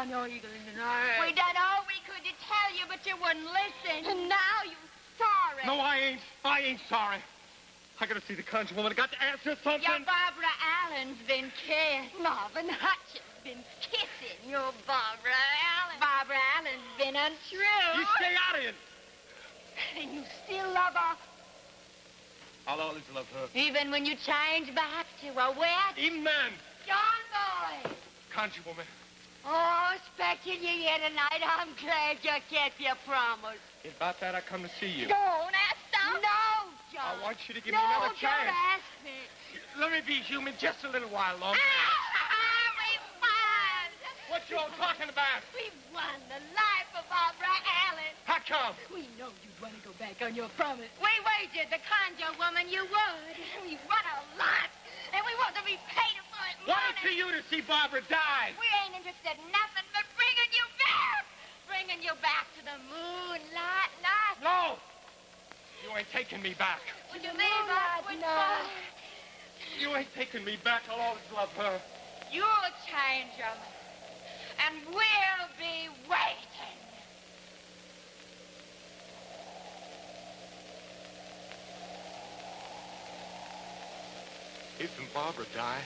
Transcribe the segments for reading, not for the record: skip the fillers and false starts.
on your eagle tonight. We done all we could to tell you, but you wouldn't listen. And now you sorry. No, I ain't sorry. I gotta see the conjure woman. I got to ask her something. Your Barbara Allen's been kissed. Marvin Hutchins been kissing your Barbara Allen. Barbara Allen's been untrue. You stay out of it. And you still love her. I'll always love her. Even when you change back to a wet? Even then. John Boy. Conjure woman. Oh, expecting you here tonight. I'm glad you kept your promise. About that, I come to see you. No, now stop. No, John. I want you to give me another chance. No, don't ask me. Let me be human just a little while longer. We won. What you all talking about? We won the life of Barbara Allen. How come? We know you'd want to go back on your promise. We wagered the conjure woman you would. We won a lot, and we want to be paid for it. What is to you to see Barbara die? We ain't interested in nothing but bringing you back. Bringing you back to the moonlight night. No! You ain't taking me back. Would you leave us? No. You ain't taking me back. I'll always love her. You'll change them, and we'll be waiting. Isn't Barbara die?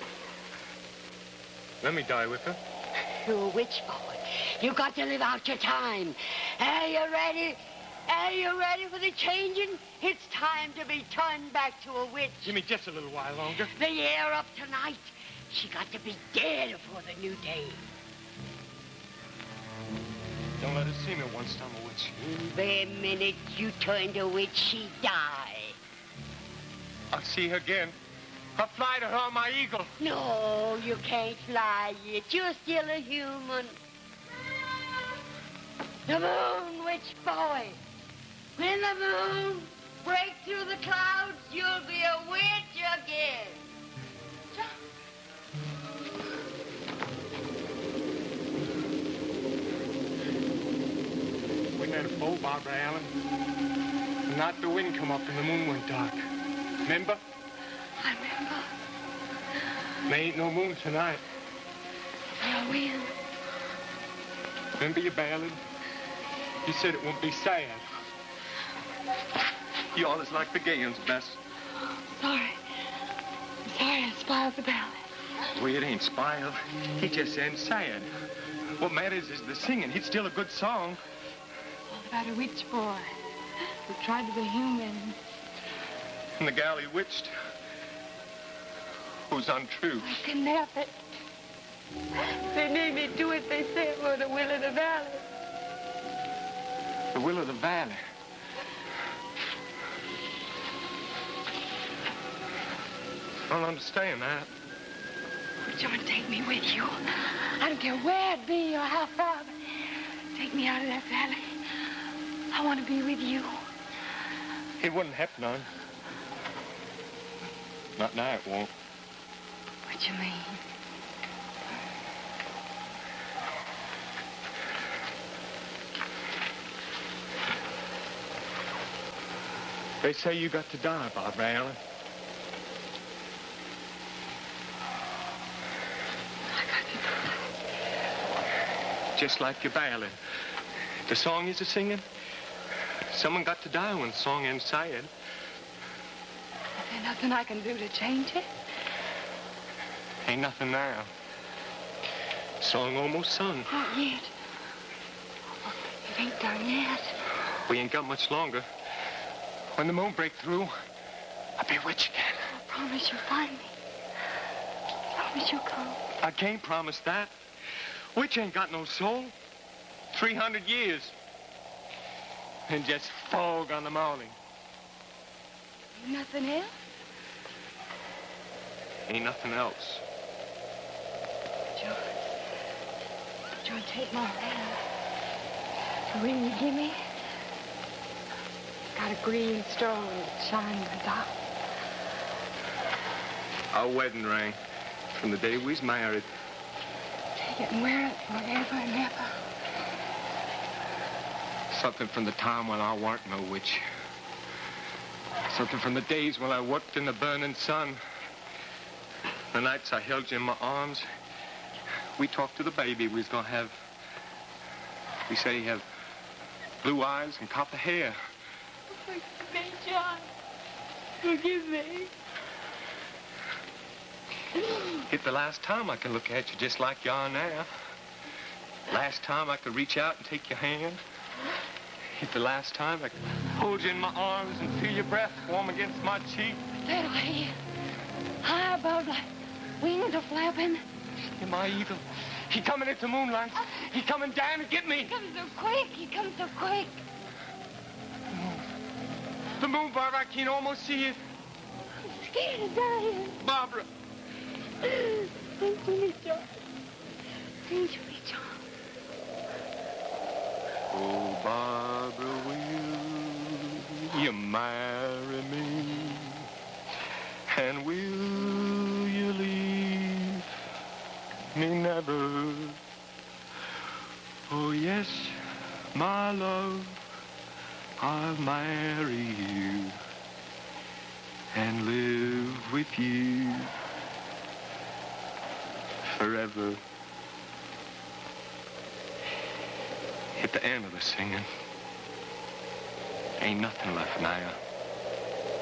Let me die with her. You're a witch, boy. You got to live out your time. Are you ready? Are you ready for the changing? It's time to be turned back to a witch. Give me just a little while longer. The year up tonight. She got to be dead before the new day. Don't let her see me once I'm a witch. The minute you turn to witch, she die. I'll see her again. I'll fly to her on my eagle. No, you can't fly yet. You're still a human. The moon, witch boy. When the moon breaks through the clouds, you'll be a witch again. We had a bow, Barbara Allen. And not the wind come up and the moon went dark. Remember? I remember. There ain't no moon tonight. No wind. Remember your ballad? You said it won't be sad. You always like the gay ones best. Sorry. I'm sorry I spoiled the ballad. Well, it ain't spoiled. It just ain't sad. What matters is the singing. It's still a good song. All about a witch boy who tried to be human. And the gal he witched who's untrue. I can help it. They made me do what they said for the will of the valley. The will of the valley. I don't understand that. John, take me with you. I don't care where it be or how far, but take me out of that valley. I want to be with you. It wouldn't happen none. Not now, it won't. What you mean? They say you got to die, Barbara Allen. I got to die. Just like your ballad. The song you're singing, someone got to die when the song ain't sad. Is there nothing I can do to change it? Ain't nothing now. Song almost sung. Not yet. It ain't done yet. We ain't got much longer. When the moon break through, I'll be witch again. I promise you'll find me. I promise you'll come. I can't promise that. Witch ain't got no soul. 300 years. And just fog on the morning. Nothing else? Ain't nothing else. John, take my hand. The ring you give me, got a green stone that shines in the dark. Our wedding ring from the day we was married. Take it and wear it forever and ever. Something from the time when I weren't no witch. Something from the days when I worked in the burning sun. The nights I held you in my arms We talked to the baby. We was gonna have... We said he have blue eyes and copper hair. Forgive me, John. Forgive me. It's the last time I can look at you just like you are now. Last time I could reach out and take your hand. It's the last time I could hold you in my arms and feel your breath warm against my cheek. That way, high above, like wings are flapping. You're my eagle. He coming into moonlight. He coming down to get me. He comes so quick. He comes so quick. The moon, Barbara, I can almost see it. I'm scared of dying. Barbara. Thank you, John. Thank you, John. Oh, Barbara, will you marry me? And will you leave me never? Oh, yes, my love, I'll marry you and live with you forever. At the end of the singing, ain't nothing left now.